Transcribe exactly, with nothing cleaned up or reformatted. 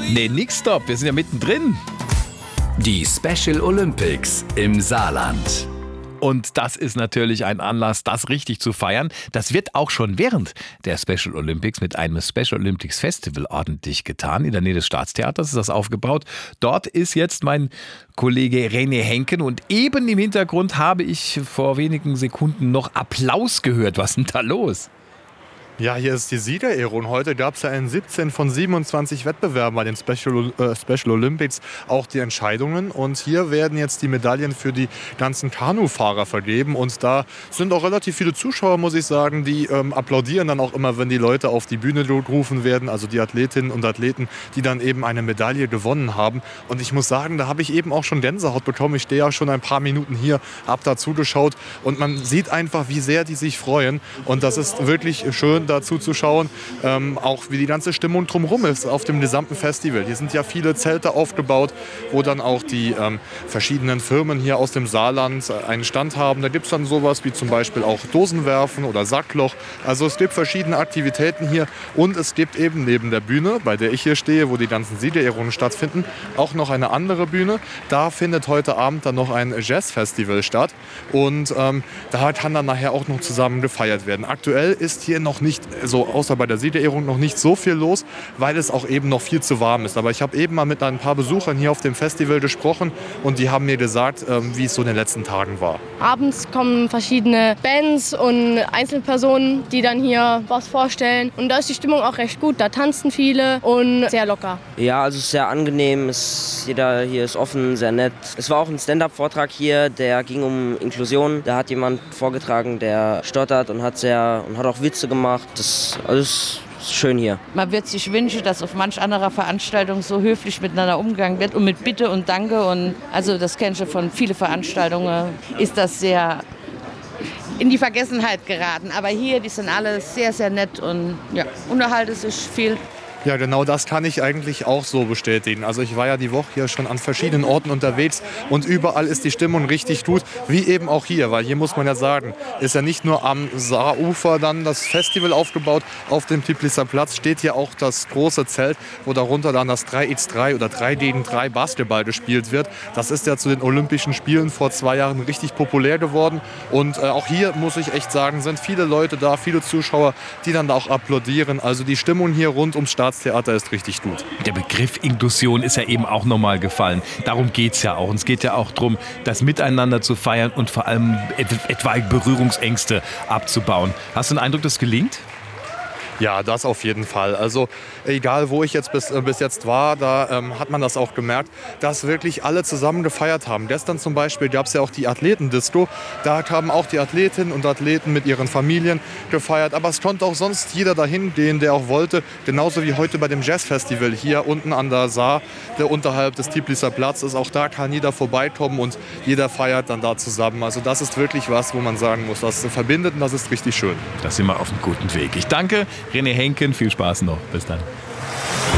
Nee, nix, stopp, wir sind ja mittendrin. Die Special Olympics im Saarland. Und das ist natürlich ein Anlass, das richtig zu feiern. Das wird auch schon während der Special Olympics mit einem Special Olympics Festival ordentlich getan. In der Nähe des Staatstheaters ist das aufgebaut. Dort ist jetzt mein Kollege René Henken und eben im Hintergrund habe ich vor wenigen Sekunden noch Applaus gehört. Was ist denn da los? Ja, hier ist die Siegerehrung. Heute gab es ja in siebzehn von siebenundzwanzig Wettbewerben bei den Special, äh, Special Olympics auch die Entscheidungen. Und hier werden jetzt die Medaillen für die ganzen Kanufahrer vergeben. Und da sind auch relativ viele Zuschauer, muss ich sagen, die ähm, applaudieren dann auch immer, wenn die Leute auf die Bühne gerufen werden. Also die Athletinnen und Athleten, die dann eben eine Medaille gewonnen haben. Und ich muss sagen, da habe ich eben auch schon Gänsehaut bekommen. Ich stehe ja schon ein paar Minuten hier, habe da zugeschaut. Und man sieht einfach, wie sehr die sich freuen. Und das ist wirklich schön, dazu zu schauen, ähm, auch wie die ganze Stimmung drumherum ist auf dem gesamten Festival. Hier sind ja viele Zelte aufgebaut, wo dann auch die ähm, verschiedenen Firmen hier aus dem Saarland äh, einen Stand haben. Da gibt es dann sowas wie zum Beispiel auch Dosenwerfen oder Sackloch. Also es gibt verschiedene Aktivitäten hier und es gibt eben neben der Bühne, bei der ich hier stehe, wo die ganzen Siegerehrungen stattfinden, auch noch eine andere Bühne. Da findet heute Abend dann noch ein Jazzfestival statt und ähm, da kann dann nachher auch noch zusammen gefeiert werden. Aktuell ist hier noch nicht so, außer bei der Siegerehrung, noch nicht so viel los, weil es auch eben noch viel zu warm ist. Aber ich habe eben mal mit ein paar Besuchern hier auf dem Festival gesprochen und die haben mir gesagt, ähm, wie es so in den letzten Tagen war. Abends kommen verschiedene Bands und Einzelpersonen, die dann hier was vorstellen. Und da ist die Stimmung auch recht gut. Da tanzen viele und sehr locker. Ja, also es ist sehr angenehm. Es, jeder hier ist offen, sehr nett. Es war auch ein Stand-up-Vortrag hier, der ging um Inklusion. Da hat jemand vorgetragen, der stottert und hat, sehr, und hat auch Witze gemacht. Das ist alles schön hier. Man wird sich wünschen, dass auf manch anderer Veranstaltung so höflich miteinander umgegangen wird und mit Bitte und Danke. Und also das kenne ich von vielen Veranstaltungen, ist das sehr in die Vergessenheit geraten. Aber hier, die sind alle sehr, sehr nett und ja, unterhalten sich viel. Ja, genau das kann ich eigentlich auch so bestätigen. Also ich war ja die Woche hier schon an verschiedenen Orten unterwegs und überall ist die Stimmung richtig gut, wie eben auch hier. Weil hier muss man ja sagen, ist ja nicht nur am Saarufer dann das Festival aufgebaut, auf dem Teplitzer Platz steht hier auch das große Zelt, wo darunter dann das drei gegen drei oder drei gegen drei Basketball gespielt wird. Das ist ja zu den Olympischen Spielen vor zwei Jahren richtig populär geworden. Und äh, auch hier, muss ich echt sagen, sind viele Leute da, viele Zuschauer, die dann da auch applaudieren. Also die Stimmung hier rund ums Staatstheater Theater ist richtig gut. Der Begriff Inklusion ist ja eben auch nochmal gefallen. Darum geht es ja auch. Und es geht ja auch darum, das Miteinander zu feiern und vor allem etwaige Berührungsängste abzubauen. Hast du den Eindruck, das gelingt? Ja, das auf jeden Fall. Also egal, wo ich jetzt bis, äh, bis jetzt war, da ähm, hat man das auch gemerkt, dass wirklich alle zusammen gefeiert haben. Gestern zum Beispiel gab es ja auch die Athletendisco. Da haben auch die Athletinnen und Athleten mit ihren Familien gefeiert. Aber es konnte auch sonst jeder dahin gehen, der auch wollte. Genauso wie heute bei dem Jazzfestival hier unten an der Saar, der unterhalb des Teplitzer Platzes. Auch da kann jeder vorbeikommen und jeder feiert dann da zusammen. Also das ist wirklich was, wo man sagen muss, das verbindet und das ist richtig schön. Da sind wir auf einem guten Weg. Ich danke René Henken, viel Spaß noch. Bis dann.